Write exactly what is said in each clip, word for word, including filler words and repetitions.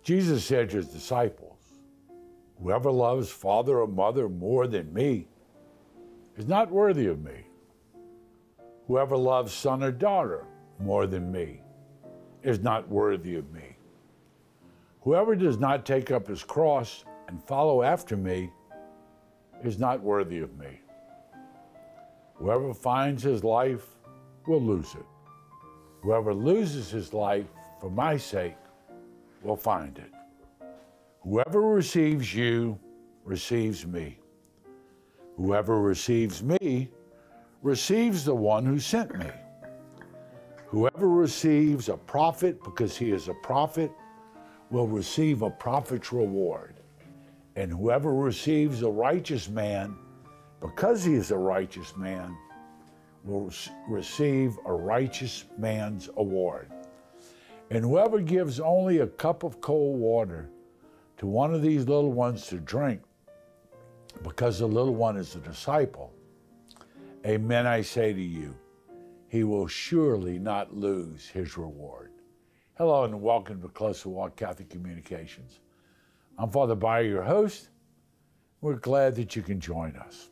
Jesus said to his disciples, whoever loves father or mother more than me is not worthy of me. Whoever loves son or daughter more than me is not worthy of me. Whoever does not take up his cross and follow after me is not worthy of me. Whoever finds his life will lose it. Whoever loses his life for my sake will find it. Whoever receives you receives me. Whoever receives me receives the one who sent me. Whoever receives a prophet because he is a prophet will receive a prophet's reward. And whoever receives a righteous man because he is a righteous man will receive a righteous man's award. And whoever gives only a cup of cold water to one of these little ones to drink, because the little one is a disciple, amen, I say to you, he will surely not lose his reward. Hello and welcome to Closer Walk Catholic Communications. I'm Father Bayer, your host. We're glad that you can join us.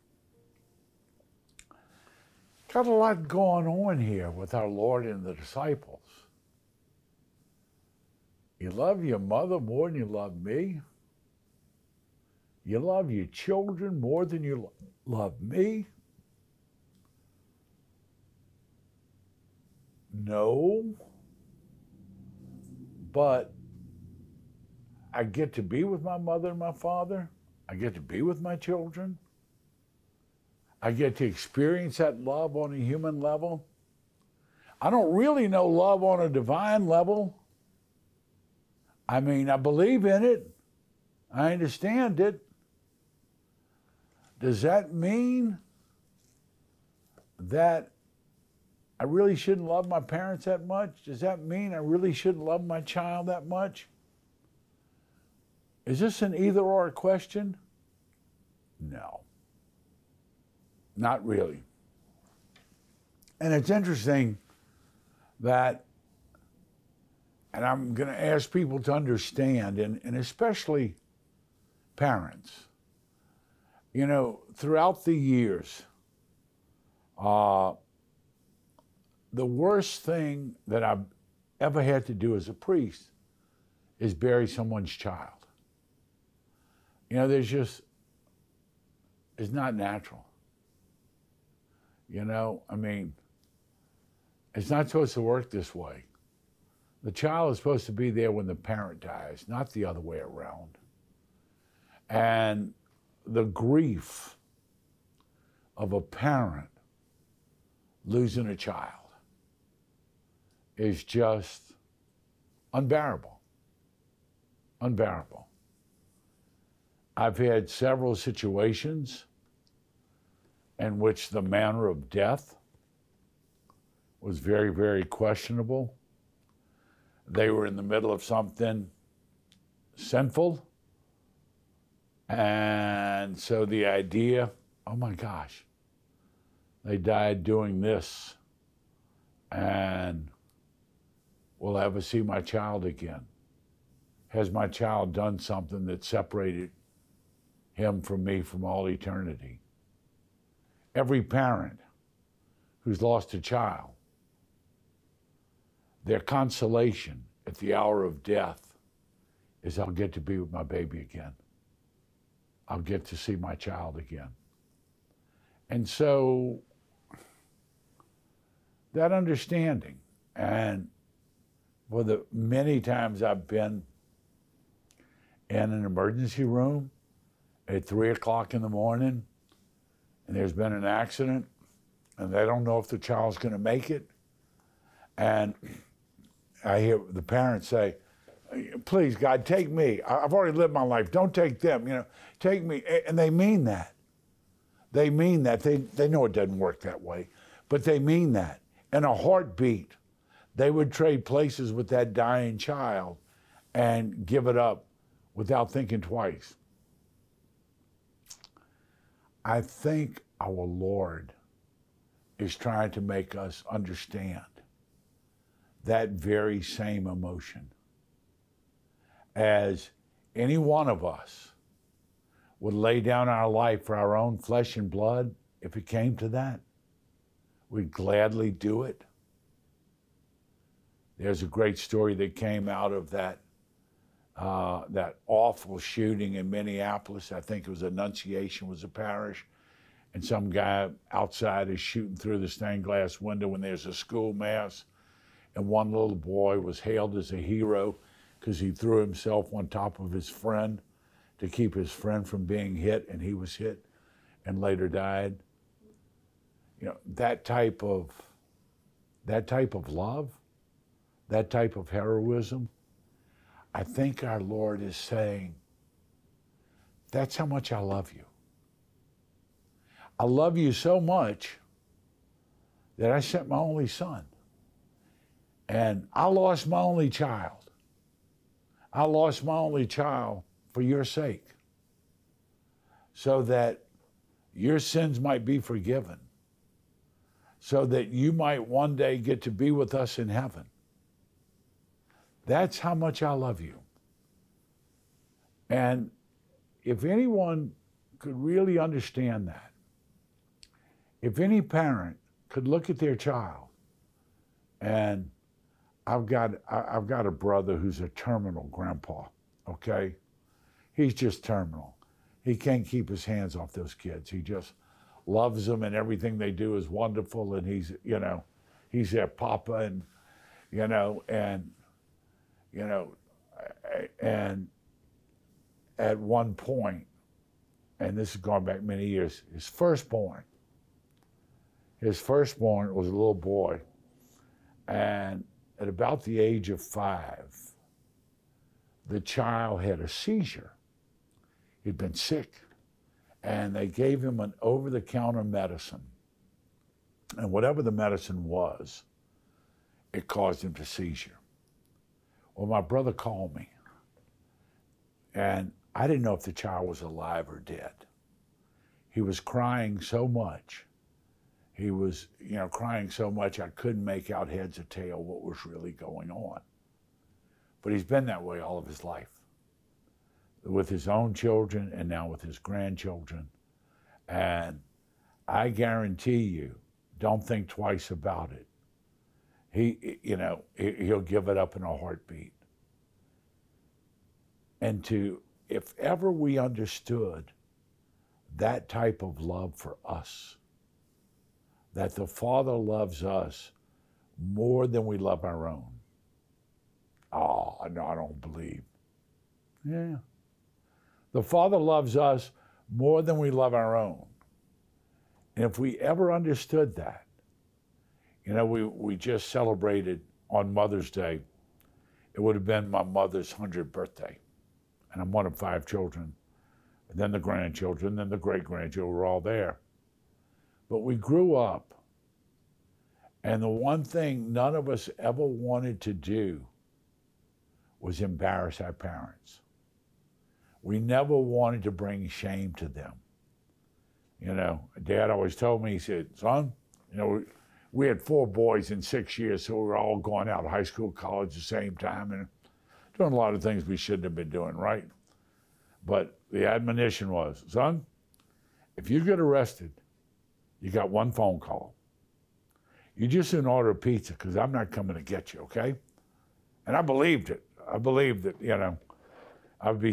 Got a lot going on here with our Lord and the disciples. You love your mother more than you love me. You love your children more than you love me. No, but I get to be with my mother and my father. I get to be with my children. I get to experience that love on a human level. I don't really know love on a divine level. I mean, I believe in it. I understand it. Does that mean that I really shouldn't love my parents that much? Does that mean I really shouldn't love my child that much? Is this an either-or question? No. Not really. And it's interesting that, and I'm going to ask people to understand, and, and especially parents, you know, throughout the years, uh, the worst thing that I've ever had to do as a priest is bury someone's child. You know, there's just, it's not natural. You know, I mean, it's not supposed to work this way. The child is supposed to be there when the parent dies, not the other way around. And the grief of a parent losing a child is just unbearable, unbearable. I've had several situations in which the manner of death was very, very questionable. They were in the middle of something sinful. And so the idea, oh my gosh, they died doing this, and will I ever see my child again? Has my child done something that separated him from me from all eternity? Every parent who's lost a child, their consolation at the hour of death is, I'll get to be with my baby again. I'll get to see my child again. And so that understanding, and for the many times I've been in an emergency room at three o'clock in the morning, and there's been an accident, and they don't know if the child's going to make it. And I hear the parents say, please, God, take me. I've already lived my life. Don't take them, you know, take me. And they mean that. They mean that. They, they know it doesn't work that way, but they mean that. In a heartbeat, they would trade places with that dying child and give it up without thinking twice. I think our Lord is trying to make us understand that very same emotion. as any one of us would lay down our life for our own flesh and blood, if it came to that, we'd gladly do it. There's a great story that came out of that uh, that awful shooting in Minneapolis. I think it was Annunciation was a parish, and some guy outside is shooting through the stained glass window when there's a school mass, and one little boy was hailed as a hero because he threw himself on top of his friend to keep his friend from being hit, and he was hit and later died. You know, that type of that type of love, that type of heroism, I think our Lord is saying, that's how much I love you. I love you so much that I sent my only son. And I lost my only child. I lost my only child for your sake, so that your sins might be forgiven, so that you might one day get to be with us in heaven. That's how much I love you. And if anyone could really understand that, if any parent could look at their child, and I've got, I've got a brother who's a terminal grandpa, okay? He's just terminal. He can't keep his hands off those kids. He just loves them, and everything they do is wonderful, and he's, you know, he's their papa, and, you know, and, you know, and at one point, and this is going back many years, his firstborn, his firstborn was a little boy, and at about the age of five, the child had a seizure. He'd been sick, and they gave him an over-the-counter medicine. And whatever the medicine was, it caused him to seizure. Well, my brother called me, and I didn't know if the child was alive or dead. He was crying so much. He was, you know, crying so much I couldn't make out heads or tail what was really going on. But he's been that way all of his life, with his own children and now with his grandchildren. And I guarantee you, don't think twice about it. He, you know, he'll give it up in a heartbeat. And to, if ever we understood that type of love for us, that the Father loves us more than we love our own. Oh, no, I don't believe. Yeah. The Father loves us more than we love our own. And if we ever understood that, you know, we, we just celebrated on Mother's Day. It would have been my mother's hundredth birthday. And I'm one of five children. And then the grandchildren, then the great-grandchildren were all there. But we grew up, and the one thing none of us ever wanted to do was embarrass our parents. We never wanted to bring shame to them. You know, Dad always told me, he said, son, you know, we, we had four boys in six years, so we were all going out of high school, college at the same time, and doing a lot of things we shouldn't have been doing, right? But the admonition was, son, if you get arrested, you got one phone call. You just didn't order a pizza because I'm not coming to get you, okay? And I believed it. I believed that, you know, I would be